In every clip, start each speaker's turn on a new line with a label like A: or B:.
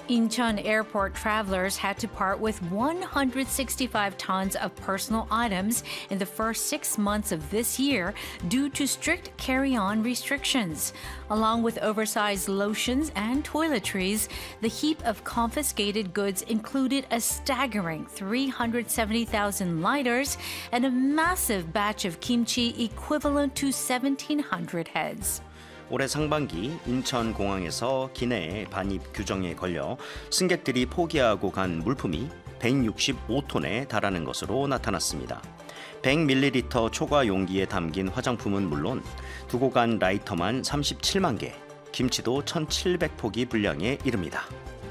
A: Incheon airport travelers had to part with 165 tons of personal items in the first 6 months of this year due to strict carry-on restrictions. Along with oversized lotions and toiletries, the heap of confiscated goods included a staggering 370,000 lighters and a massive batch of kimchi equivalent to 1,700 heads.
B: 올해 상반기 인천공항에서 기내 반입 규정에 걸려 승객들이 포기하고 간 물품이 165톤에 달하는 것으로 나타났습니다. 100ml 초과 용기에 담긴 화장품은 물론 두고 간 라이터만 37만 개, 김치도 1,700포기 분량에 이릅니다.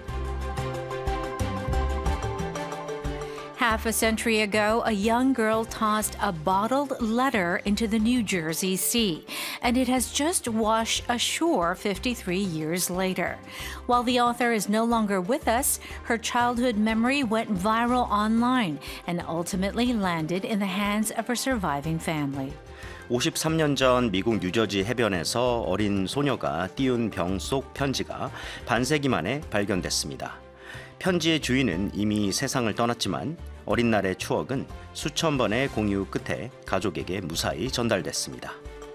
A: Half a century ago, a young girl tossed a bottled letter into the New Jersey Sea, and it has just washed ashore 53 years later. While the author is no longer with us, her childhood memory went viral online and ultimately landed in the hands of her surviving family.
B: 53년 전 미국 뉴저지 해변에서 어린 소녀가 띄운 병 속 편지가 반세기 만에 발견됐습니다. 편지의 주인은 이미 세상을 떠났지만 어린 날의 추억은 수천 번의 공유 끝에 가족에게 무사히 전달됐습니다.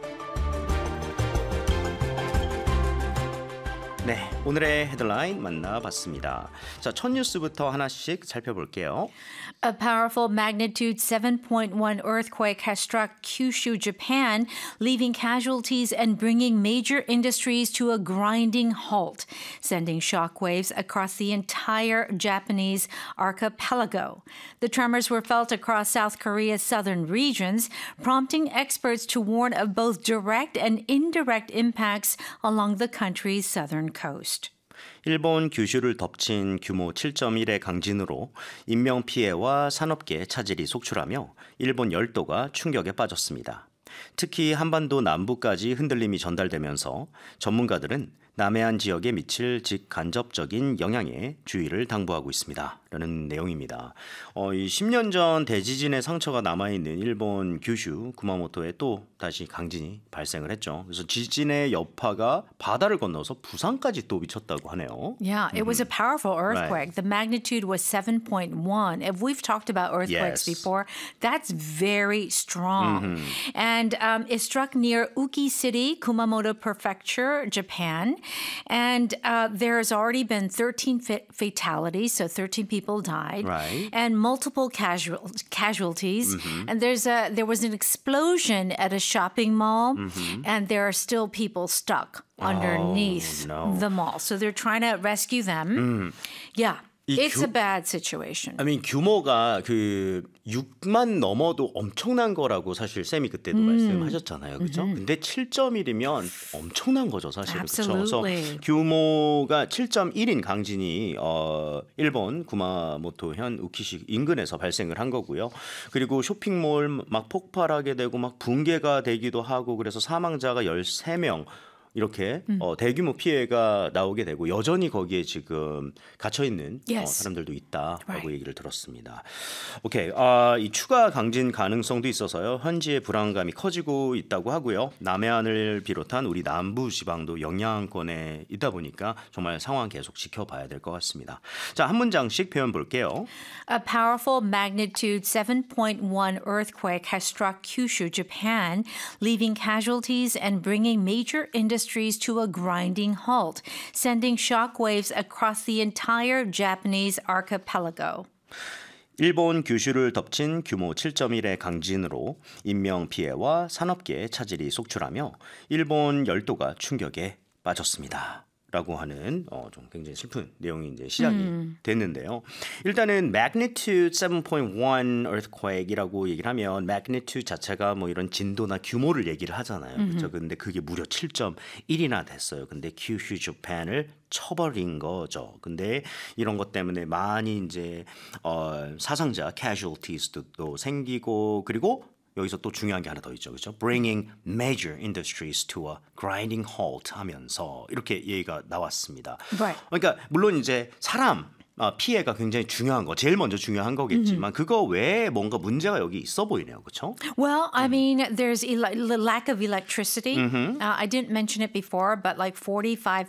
B: 네, 오늘의 헤드라인 만나봤습니다. 자, 첫 뉴스부터 하나씩 살펴볼게요.
A: A powerful magnitude 7.1 earthquake has struck Kyushu, Japan, leaving casualties and bringing major industries to a grinding halt, sending shockwaves across the entire Japanese archipelago. The tremors were felt across South Korea's southern regions, prompting experts to warn of both direct and indirect impacts along the country's southern coast.
B: 일본 규슈를 덮친 규모 7.1의 강진으로 인명피해와 산업계에 차질이 속출하며 일본 열도가 충격에 빠졌습니다. 특히 한반도 남부까지 흔들림이 전달되면서 전문가들은 남해안 지역에 미칠 직간접적인 영향에 주의를 당부하고 있습니다. 라는 내용입니다. 이 10년 전 대지진의 상처가 남아있는 일본 규슈, 구마모토에 또 다시 강진이 발생을 했죠. 그래서 지진의 여파가 바다를 건너서 부산까지 또 미쳤다고 하네요.
A: Yeah, it was a powerful earthquake.
B: Right.
A: The magnitude was 7.1. If we've talked about earthquakes
B: Yes.
A: before, that's very strong. And it struck near Uki City, Kumamoto Prefecture, Japan. And there's already been 13 fatalities, so 13 people died,
B: Right.
A: and multiple casualties. And there was an explosion at a shopping mall, and there are still people stuck underneath
B: no.
A: the mall. So they're trying to rescue them. Yeah. It's a bad situation.
B: I mean, 규모가 그 6만 넘어도 엄청난 거라고 사실 쌤이 그때도 말씀하셨잖아요. 그렇죠? 근데 7.1이면 엄청난 거죠, 사실. 그렇죠? 그래서
A: Absolutely.
B: 규모가 7.1인 강진이 일본 구마모토현 우키시 인근에서 발생을 한 거고요. 그리고 쇼핑몰 막 폭발하게 되고 막 붕괴가 되기도 하고 그래서 사망자가 13명 이렇게 대규모 피해가 나오게 되고 여전히 거기에 지금 갇혀 있는
A: Yes.
B: 사람들도 있다라고
A: Right.
B: 얘기를 들었습니다. 오케이, 이 추가 강진 가능성도 있어서요. 현지의 불안감이 커지고 있다고 하고요. 남해안을 비롯한 우리 남부 지방도 영향권에 있다 보니까 정말 상황 계속 지켜봐야 될 것 같습니다. 자, 한 문장씩 표현 볼게요.
A: A powerful magnitude 7.1 earthquake has struck Kyushu, Japan, leaving casualties and bringing major industries to a grinding halt, sending shockwaves across the entire Japanese archipelago.
B: 일본 규슈를 덮친 규모 7.1의 강진으로 인명피해와 산업계에 차질이 속출하며 일본 열도가 충격에 빠졌습니다. 라고 하는 좀 굉장히 슬픈 내용이 이제 시작이 됐는데요. 일단은 magnitude 7.1 earthquake이라고 얘기를 하면 magnitude 자체가 뭐 이런 진도나 규모를 얘기를 하잖아요. 그렇죠? 근데 그게 무려 7.1이나 됐어요. 근데 규슈 재팬을 쳐버린 거죠. 근데 이런 것 때문에 많이 이제 사상자 casualties도 생기고 그리고 여기서 또 중요한 게 하나 더 있죠. 그렇죠? Bringing major industries to a grinding halt 하면서 이렇게 얘기가 나왔습니다.
A: Right.
B: 그러니까 물론 이제 사람 피해가 굉장히 중요한 거, 제일 먼저 중요한 거겠지만 그거 외에 뭔가 문제가 여기 있어 보이네요. 그렇죠?
A: Well, I mean, there's lack of electricity. I didn't mention it before, but like 45,000